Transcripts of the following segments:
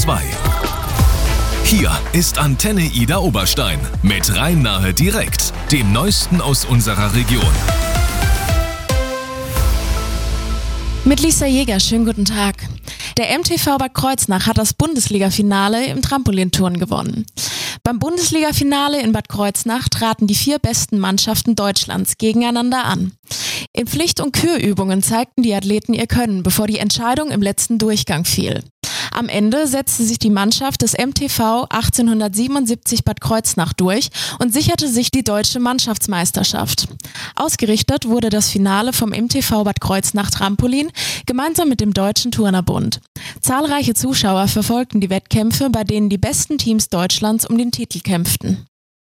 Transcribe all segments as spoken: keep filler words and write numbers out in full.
zwei. Hier ist Antenne Ida Oberstein mit Rhein-Nahe direkt, dem Neuesten aus unserer Region. Mit Lisa Jäger, schönen guten Tag. Der M T V Bad Kreuznach hat das Bundesliga-Finale im Trampolinturnen gewonnen. Beim Bundesliga-Finale in Bad Kreuznach traten die vier besten Mannschaften Deutschlands gegeneinander an. In Pflicht- und Kürübungen zeigten die Athleten ihr Können, bevor die Entscheidung im letzten Durchgang fiel. Am Ende setzte sich die Mannschaft des M T V achtzehnhundertsiebenundsiebzig Bad Kreuznach durch und sicherte sich die deutsche Mannschaftsmeisterschaft. Ausgerichtet wurde das Finale vom M T V Bad Kreuznach Trampolin gemeinsam mit dem Deutschen Turnerbund. Zahlreiche Zuschauer verfolgten die Wettkämpfe, bei denen die besten Teams Deutschlands um den Titel kämpften.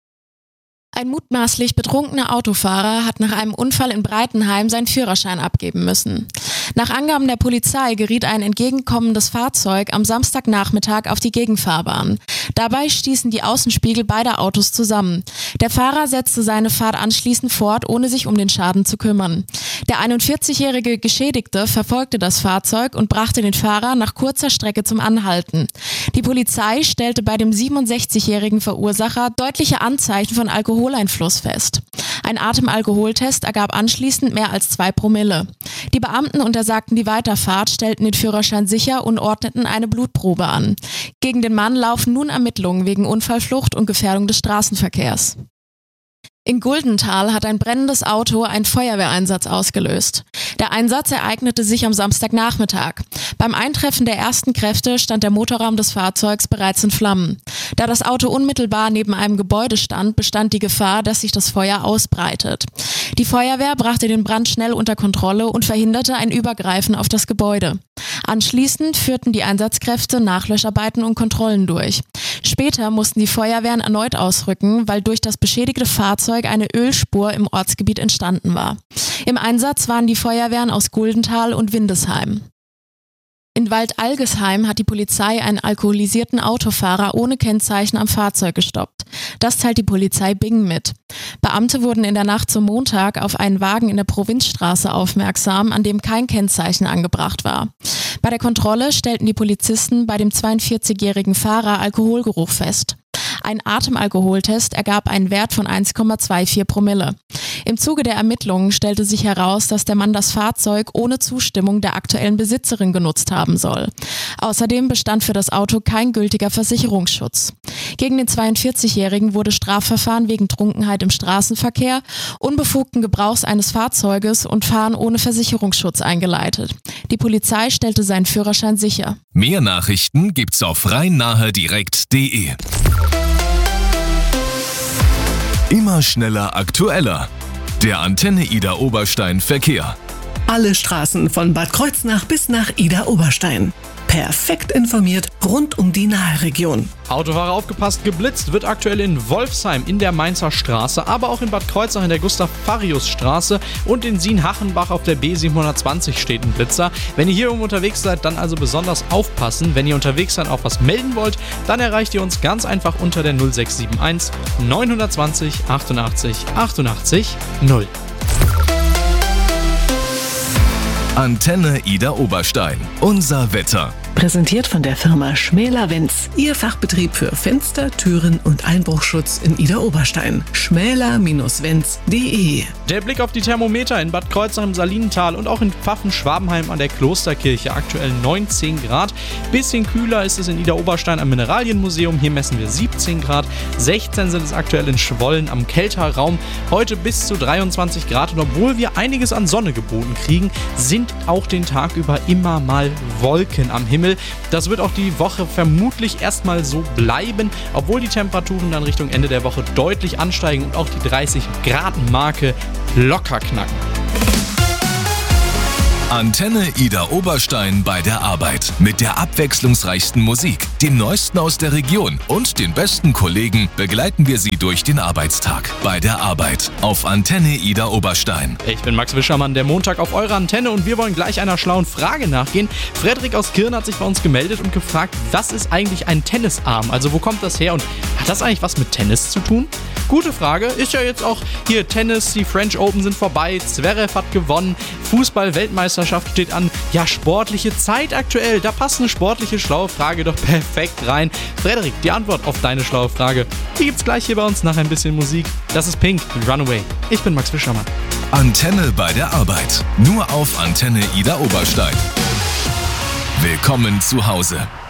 Ein mutmaßlich betrunkener Autofahrer hat nach einem Unfall in Breitenheim seinen Führerschein abgeben müssen. Nach Angaben der Polizei geriet ein entgegenkommendes Fahrzeug am Samstagnachmittag auf die Gegenfahrbahn. Dabei stießen die Außenspiegel beider Autos zusammen. Der Fahrer setzte seine Fahrt anschließend fort, ohne sich um den Schaden zu kümmern. Der einundvierzigjährige Geschädigte verfolgte das Fahrzeug und brachte den Fahrer nach kurzer Strecke zum Anhalten. Die Polizei stellte bei dem siebenundsechzigjährigen Verursacher deutliche Anzeichen von Alkoholeinfluss fest. Ein Atemalkoholtest ergab anschließend mehr als zwei Promille. Die Beamten untersagten die Weiterfahrt, stellten den Führerschein sicher und ordneten eine Blutprobe an. Gegen den Mann laufen nun Ermittlungen wegen Unfallflucht und Gefährdung des Straßenverkehrs. In Guldenthal hat ein brennendes Auto einen Feuerwehreinsatz ausgelöst. Der Einsatz ereignete sich am Samstagnachmittag. Beim Eintreffen der ersten Kräfte stand der Motorraum des Fahrzeugs bereits in Flammen. Da das Auto unmittelbar neben einem Gebäude stand, bestand die Gefahr, dass sich das Feuer ausbreitet. Die Feuerwehr brachte den Brand schnell unter Kontrolle und verhinderte ein Übergreifen auf das Gebäude. Anschließend führten die Einsatzkräfte Nachlöscharbeiten und Kontrollen durch. Später mussten die Feuerwehren erneut ausrücken, weil durch das beschädigte Fahrzeug eine Ölspur im Ortsgebiet entstanden war. Im Einsatz waren die Feuerwehren aus Guldenthal und Windesheim. In Waldalgesheim hat die Polizei einen alkoholisierten Autofahrer ohne Kennzeichen am Fahrzeug gestoppt. Das teilt die Polizei Bingen mit. Beamte wurden in der Nacht zum Montag auf einen Wagen in der Provinzstraße aufmerksam, an dem kein Kennzeichen angebracht war. Bei der Kontrolle stellten die Polizisten bei dem zweiundvierzigjährigen Fahrer Alkoholgeruch fest. Ein Atemalkoholtest ergab einen Wert von eins Komma vierundzwanzig Promille. Im Zuge der Ermittlungen stellte sich heraus, dass der Mann das Fahrzeug ohne Zustimmung der aktuellen Besitzerin genutzt haben soll. Außerdem bestand für das Auto kein gültiger Versicherungsschutz. Gegen den zweiundvierzigjährigen wurde Strafverfahren wegen Trunkenheit im Straßenverkehr, unbefugten Gebrauchs eines Fahrzeuges und Fahren ohne Versicherungsschutz eingeleitet. Die Polizei stellte seinen Führerschein sicher. Mehr Nachrichten gibt's auf rhein-nahe direkt punkt de. Immer schneller, aktueller. Der Antenne Ida Oberstein Verkehr. Alle Straßen von Bad Kreuznach bis nach Ida Oberstein. Perfekt informiert rund um die Nahe-Region. Autofahrer aufgepasst, geblitzt wird aktuell in Wolfsheim in der Mainzer Straße, aber auch in Bad Kreuznach in der Gustav-Farius-Straße und in Sien-Hachenbach auf der B siebenhundertzwanzig steht ein Blitzer. Wenn ihr hier irgendwo unterwegs seid, dann also besonders aufpassen. Wenn ihr unterwegs seid, auch was melden wollt, dann erreicht ihr uns ganz einfach unter der null sechs sieben eins neun zwei null achtundachtzig achtundachtzig null. Antenne Ida Oberstein. Unser Wetter. Präsentiert von der Firma Schmäler-Wenz. Ihr Fachbetrieb für Fenster, Türen und Einbruchschutz in Ida Oberstein. schmäler Bindestrich wenz punkt de. Der Blick auf die Thermometer in Bad Kreuznach im Salinental und auch in Pfaffen-Schwabenheim an der Klosterkirche. Aktuell neunzehn Grad. Bisschen kühler ist es in Ida Oberstein am Mineralienmuseum. Hier messen wir siebzehn Grad. sechzehn sind es aktuell in Schwollen am Kelterraum. Heute bis zu dreiundzwanzig Grad. Und obwohl wir einiges an Sonne geboten kriegen, sind auch den Tag über immer mal Wolken am Himmel. Das wird auch die Woche vermutlich erstmal so bleiben, obwohl die Temperaturen dann Richtung Ende der Woche deutlich ansteigen und auch die dreißig Grad Marke locker knacken. Antenne Ida Oberstein bei der Arbeit. Mit der abwechslungsreichsten Musik, dem Neuesten aus der Region und den besten Kollegen begleiten wir Sie durch den Arbeitstag. Bei der Arbeit auf Antenne Ida Oberstein. Ich bin Max Wischermann, der Montag auf eurer Antenne, und wir wollen gleich einer schlauen Frage nachgehen. Frederik aus Kirn hat sich bei uns gemeldet und gefragt, was ist eigentlich ein Tennisarm? Also wo kommt das her und hat das eigentlich was mit Tennis zu tun? Gute Frage. Ist ja jetzt auch hier Tennis, die French Open sind vorbei, Zverev hat gewonnen, Fußball-Weltmeisterschaft steht an. Ja, sportliche Zeit aktuell. Da passt eine sportliche, schlaue Frage doch perfekt rein. Frederik, die Antwort auf deine schlaue Frage, die gibt's gleich hier bei uns nach ein bisschen Musik. Das ist Pink mit Runaway. Ich bin Max Fischermann. Antenne bei der Arbeit. Nur auf Antenne Ida Oberstein. Willkommen zu Hause.